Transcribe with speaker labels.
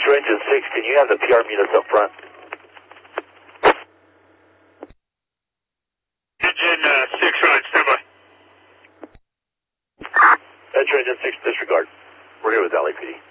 Speaker 1: Metro Engine 6, can you have the PR units up front?
Speaker 2: Engine 6, right, stand by.
Speaker 1: Metro Engine 6, disregard. We're here with LAPD.